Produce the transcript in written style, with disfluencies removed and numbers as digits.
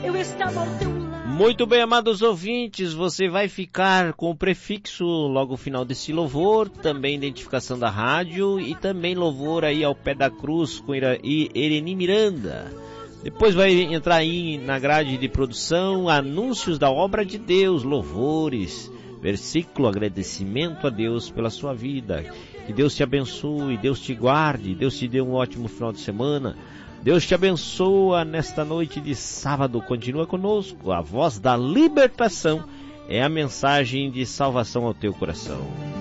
eu estava ao teu lado. Muito bem, amados ouvintes, você vai ficar com o prefixo logo ao final desse louvor, também identificação da rádio e também louvor aí ao pé da cruz com Ereni Miranda. Depois vai entrar aí na grade de produção anúncios da obra de Deus, louvores, versículo, agradecimento a Deus pela sua vida. Que Deus te abençoe, Deus te guarde, Deus te dê um ótimo final de semana. Deus te abençoa nesta noite de sábado. Continua conosco. A voz da libertação é a mensagem de salvação ao teu coração.